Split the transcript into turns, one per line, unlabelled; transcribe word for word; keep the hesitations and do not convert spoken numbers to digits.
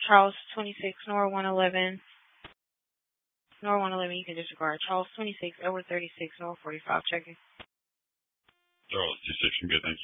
Charles twenty-six, Nora one eleven. Nora one eleven, you can disregard. Charles twenty-six, Edward thirty-six, Nora forty-five, checking.
Charles two six, I'm good, thank you.